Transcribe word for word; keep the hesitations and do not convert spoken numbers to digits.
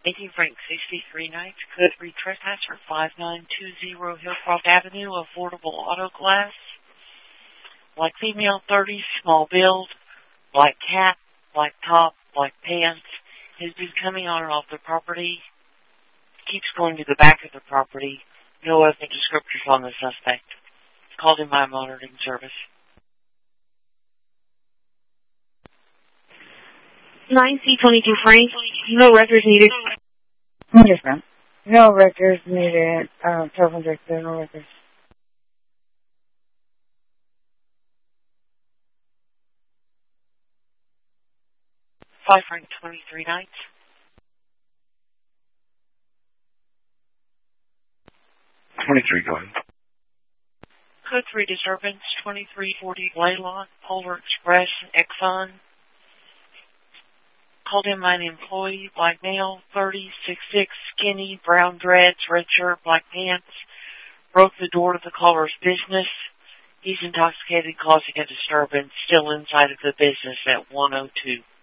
eighteen Frank, sixty-three nights, code three trespasser, five nine two zero Hillcroft Avenue, affordable auto glass. Black female, thirty, small build, black cap, black top, black pants. Has been coming on and off the property. Keeps going to the back of the property. No other descriptors on the suspect. Called in by monitoring service. nine C twenty-two Frank. No records needed. Yes, ma'am. No records needed. Uh, telephone director, no records. five Frank, twenty-three nights. twenty-three, go ahead. Code three disturbance, twenty-three forty Blaylock, Polar Express, Exxon. Called in by an employee, black male, thirty, six six, skinny, brown dreads, red shirt, black pants. Broke the door to the caller's business. He's intoxicated, causing a disturbance, still inside of the business at one oh two.